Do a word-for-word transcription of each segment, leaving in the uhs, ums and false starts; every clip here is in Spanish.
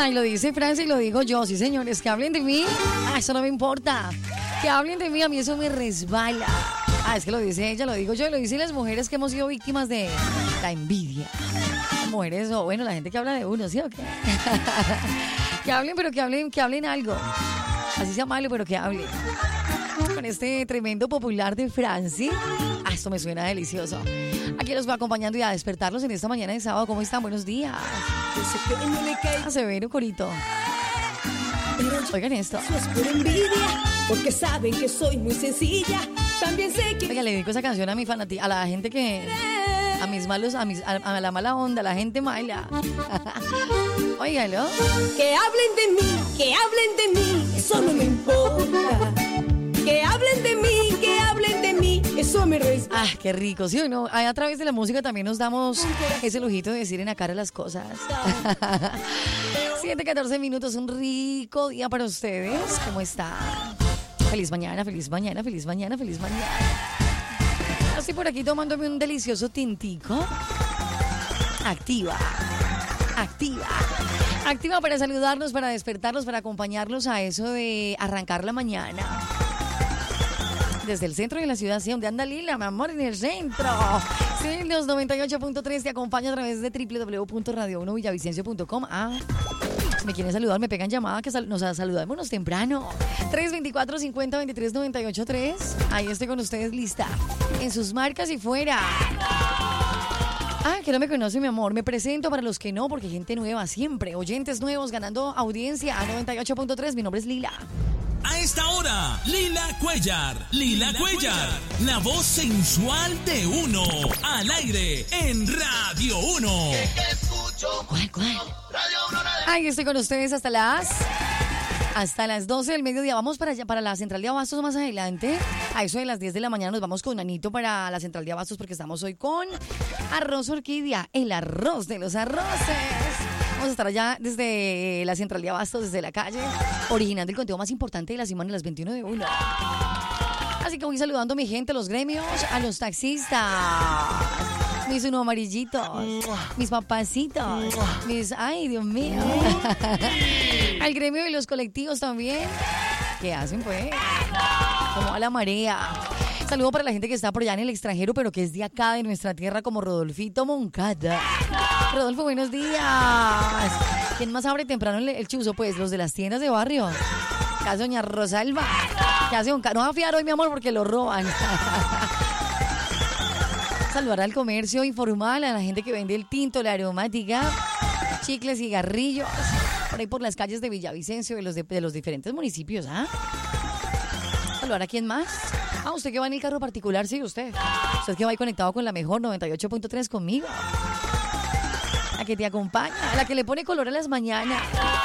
Ay, lo dice Francia y lo digo yo. Sí, señores, que hablen de mí. Ah, eso no me importa. Que hablen de mí, a mí eso me resbala. Ah, es que lo dice ella, lo digo yo, y lo dicen las mujeres que hemos sido víctimas de la envidia. Las mujeres, o bueno, la gente que habla de uno, ¿sí o qué? Que hablen, pero que hablen, que hablen algo. Así sea malo, pero que hablen. Con este tremendo popular de Francia. Ah, esto me suena delicioso. Aquí los voy acompañando y a despertarlos en esta mañana de sábado. ¿Cómo están? Buenos días. Ah, severo, corito. Oigan esto. Eso es por envidia, porque saben que soy muy sencilla. También sé que... Oiga, le dedico esa canción a mi fanati, a la gente que... A mis malos, a, mis, a, a la mala onda, a la gente mala. Óigalo. Que hablen de mí, que hablen de mí, eso no me importa. Que hablen de mí, que hablen de mí, eso me respeta. Ah, qué rico, ¿sí o no? Ahí a través de la música también nos damos ese lujito de decir en la cara las cosas. siete, catorce minutos, un rico día para ustedes. ¿Cómo están? Feliz mañana, feliz mañana, feliz mañana, feliz mañana. Estoy por aquí tomándome un delicioso tintico. Activa, activa. Activa para saludarnos, para despertarnos, para acompañarnos a eso de arrancar la mañana. Desde el centro de la ciudad, sí, donde anda Lila, mi amor, en el centro. Sí, los noventa y ocho punto tres te acompaña a través de doble u doble u doble u punto radio uno villavicencio punto com. Ah, si me quieren saludar, me pegan llamada, que sal- nos saludémonos temprano. tres veinticuatro, cincuenta, veintitrés, noventa y ocho, tres. Ahí estoy con ustedes lista. En sus marcas y fuera. Ah, que no me conoce, mi amor. Me presento para los que no, porque gente nueva siempre. Oyentes nuevos ganando audiencia a noventa y ocho punto tres. Mi nombre es Lila. A esta hora, Lila Cuellar, Lila, Lila Cuellar, la voz sensual de uno, al aire en Radio uno. ¿Cuál, cuál? Ay, estoy con ustedes hasta las... Hasta las doce del mediodía. Vamos para allá, para la central de abastos más adelante. A eso de las diez de la mañana nos vamos con Anito para la central de abastos porque estamos hoy con Arroz Orquídea, el arroz de los arroces. Vamos a estar allá desde la central de abastos, desde la calle, originando el contenido más importante de la semana a las veintiuno de uno. Así que voy saludando a mi gente, a los gremios, a los taxistas, mis uno amarillitos, mis papacitos, mis... ¡Ay, Dios mío! Al gremio y los colectivos también. ¿Qué hacen, pues? Como a la marea. Saludo para la gente que está por allá en el extranjero, pero que es de acá, de nuestra tierra, como Rodolfito Moncada. Rodolfo, buenos días. ¿Quién más abre temprano el, el chuzo? Pues los de las tiendas de barrio. ¿Qué hace doña Rosalba? ¿Qué hace don Ca- No va a fiar hoy, mi amor, porque lo roban. Saludar al comercio informal, a la gente que vende el tinto, la aromática, chicles, cigarrillos, por ahí por las calles de Villavicencio, de los, de, de los diferentes municipios, ¿ah? Saludar a quién más. Ah, usted que va en el carro particular, sí, usted. Usted que va ahí conectado con la mejor noventa y ocho punto tres conmigo. La que te acompaña, la que le pone color a las mañanas.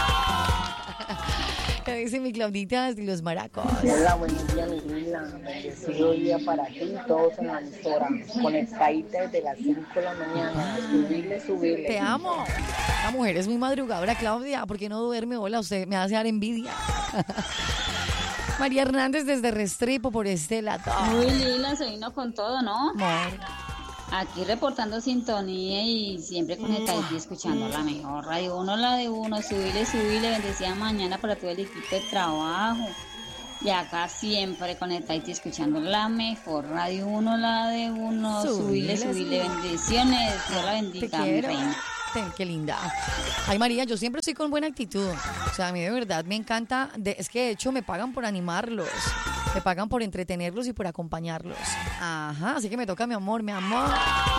¿Qué dice mi Claudita de los Maracos? Hola, buenos días, mi Lila. Bendecido día para ti, todos en la emisora. Conectadita desde las cinco de la mañana. Subirle, subirle. Te amo. La mujer es muy madrugadora, Claudia. ¿Por qué no duerme? Hola, usted me hace dar envidia. María Hernández desde Restrepo por este lado. Muy Lila, se vino con todo, ¿no? Amor. Aquí reportando sintonía y siempre conectado y escuchando la mejor radio uno, la de uno, subirle, subirle, bendecida mañana para todo el equipo de trabajo. Y acá siempre conectado y escuchando la mejor radio uno, la de uno, subirle, subirle, bendiciones, Dios la bendiga, mi reina. Ten, qué linda. Ay, María, yo siempre estoy con buena actitud. O sea, a mí de verdad me encanta. De, es que de hecho me pagan por animarlos. Me pagan por entretenerlos y por acompañarlos. Ajá, así que me toca mi amor, mi amor.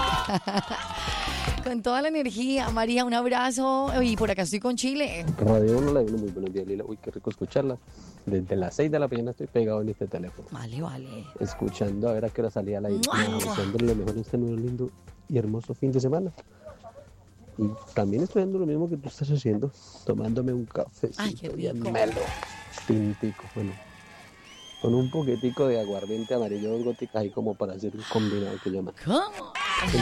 Con toda la energía. María, un abrazo. Y por acá estoy con Chile. Radio uno, la de uno, muy buenos días, Lila. Uy, qué rico escucharla. Desde las seis de la mañana estoy pegado en este teléfono. Vale, vale. Escuchando a ver a qué hora salía la idea. Deseándole lo mejor en este nuevo lindo y hermoso fin de semana. Y también estoy haciendo lo mismo que tú estás haciendo, tomándome un café. Ay, qué rico. Melo, tintico, bueno, con un poquitico de aguardiente amarillo, dos góticas ahí como para hacer un combinado que llaman. ¿Cómo?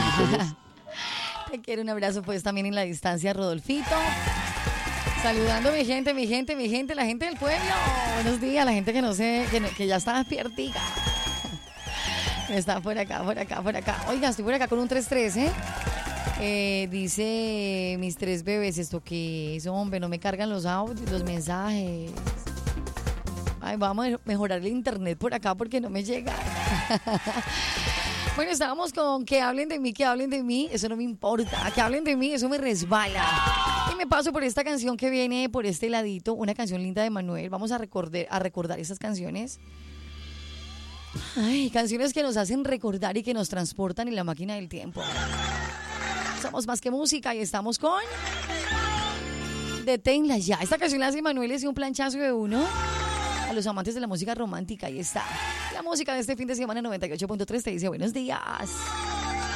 Te quiero, un abrazo pues también en la distancia, Rodolfito. Saludando a mi gente, mi gente, mi gente, la gente del pueblo. Buenos días, la gente que no sé, que, no, que ya está despiertica. Está por acá, por acá, por acá. Oiga, estoy por acá con un tres tres, ¿eh? Eh, dice mis tres bebés, ¿esto qué es? Hombre, no me cargan los audios, los mensajes. Ay, vamos a mejorar el internet por acá porque no me llega. Bueno, estábamos con que hablen de mí, que hablen de mí, eso no me importa. Que hablen de mí, eso me resbala. Y me paso por esta canción que viene por este ladito, una canción linda de Manuel. Vamos a recordar, a recordar esas canciones. Ay, canciones que nos hacen recordar y que nos transportan en la máquina del tiempo. Somos más que música y estamos con Deténla ya. Esta canción la hace Manuel, es un planchazo de uno. A los amantes de la música romántica, ahí está. La música de este fin de semana noventa y ocho punto tres te dice buenos días.